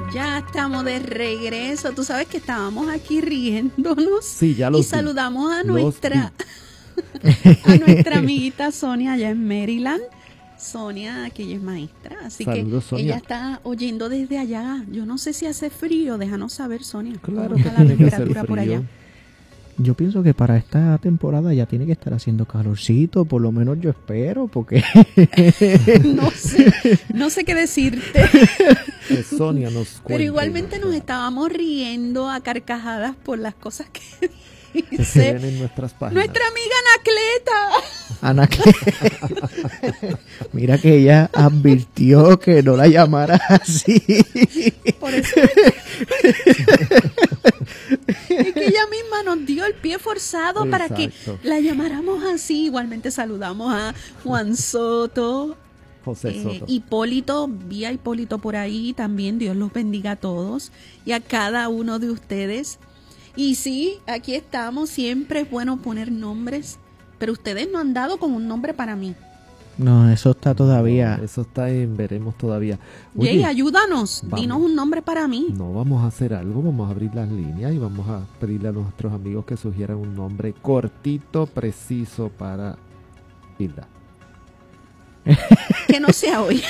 Ya estamos de regreso. Tú sabes que estábamos aquí riéndonos. Sí, ya lo y vi. Saludamos a nuestra amiguita Sonia allá en Maryland. Sonia, que ella es maestra, así Saludos, que Sonia. ella está oyendo desde allá. Yo no sé si hace frío, déjanos saber, Sonia. Claro ¿Cómo que está la tiene que hacer temperatura por allá? frío. Yo pienso que para esta temporada ya tiene que estar haciendo calorcito, por lo menos yo espero, porque No sé qué decirte. Que Sonia nos cuente. Pero igualmente nos estábamos riendo a carcajadas por las cosas que que se ven en nuestras páginas. nuestra amiga Anacleta. Mira que ella advirtió que no la llamara así. Por eso es que ella misma nos dio el pie forzado para que Exacto. la llamáramos así. Igualmente saludamos a Juan Soto, José Soto. Hipólito, vi a Hipólito por ahí también. Dios los bendiga a todos y a cada uno de ustedes. Y sí, aquí estamos. Siempre es bueno poner nombres, pero ustedes no han dado con un nombre para mí. No, eso está todavía. No, eso está en veremos todavía. Jay, ayúdanos. vamos. Dinos un nombre para mí. No, vamos a hacer algo, vamos a abrir las líneas y vamos a pedirle a nuestros amigos que sugieran un nombre cortito, preciso para Hilda. Que no sea hoy.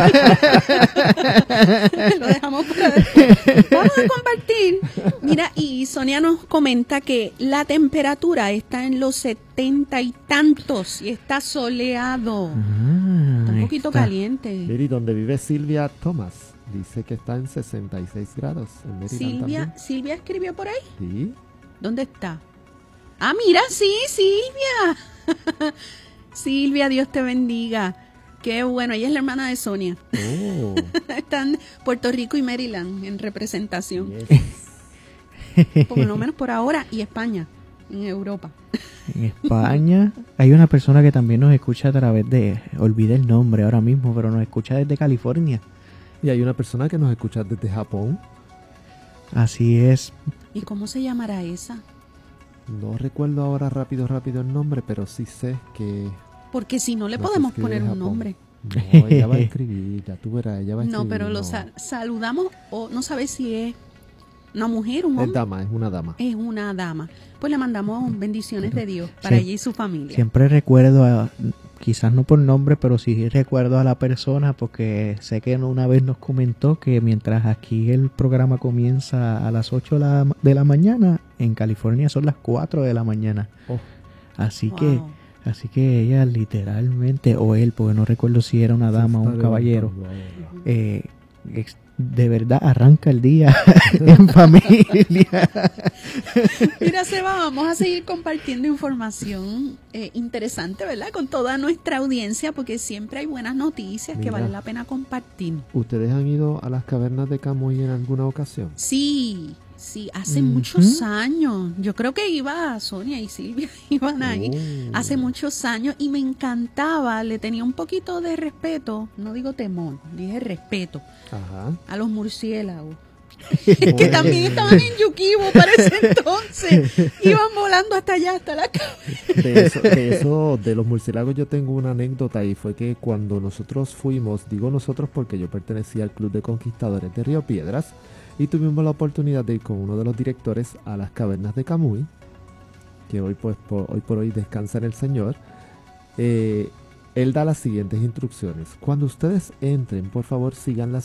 Lo dejamos para después. Vamos a compartir. Mira, y Sonia nos comenta que la temperatura está en los 70 y tantos y está soleado. Está un poquito caliente. Miri, donde vive Silvia Thomas, dice que está en 66 grados. En Maryland Silvia escribió por ahí. también. Sí. ¿Dónde está? Ah, mira, sí, Silvia. Silvia, Dios te bendiga. Qué bueno, ella es la hermana de Sonia. Oh, Están Puerto Rico y Maryland en representación. yes. Por lo menos por ahora, y España, en Europa. En España hay una persona que también nos escucha a través de, olvidé el nombre ahora mismo, pero nos escucha desde California. Y hay una persona que nos escucha desde Japón. Así es. ¿Y cómo se llamará esa? No recuerdo ahora rápido el nombre, pero sí sé que... Porque si no le Nos podemos escribe poner de un Japón. nombre. No, ella va a escribir, ya tú verás, ella va a escribir. No, pero lo saludamos o no sabes si es una mujer, un hombre. Es una dama. Es una dama. Pues le mandamos bendiciones de Dios para Sí. ella y su familia. Siempre recuerdo, quizás no por nombre, pero sí recuerdo a la persona porque sé que una vez nos comentó que mientras aquí el programa comienza a las 8 de la mañana, en California son las 4 de la mañana. Oh. Así Wow. que ella literalmente, o él, porque no recuerdo si era una dama o un caballero, de verdad arranca el día en familia. Mira, Seba, vamos a seguir compartiendo información interesante, ¿verdad? Con toda nuestra audiencia, porque siempre hay buenas noticias que Mira. vale la pena compartir. ¿Ustedes han ido a las cavernas de Camuy en alguna ocasión? Sí, hace muchos años. Yo creo que iba Sonia y Silvia, iban ahí hace muchos años y me encantaba, le tenía un poquito de respeto, no digo temor, dije respeto Ajá. a los murciélagos. Que también estaban en Yuquibo para ese entonces. Iban volando hasta allá, hasta la cabeza. De los murciélagos yo tengo una anécdota y fue que cuando nosotros fuimos, digo nosotros porque yo pertenecía al Club de Conquistadores de Río Piedras y tuvimos la oportunidad de ir con uno de los directores a las cavernas de Camuy, que hoy por hoy descansa en el Señor. Él da las siguientes instrucciones: cuando ustedes entren, por favor sigan las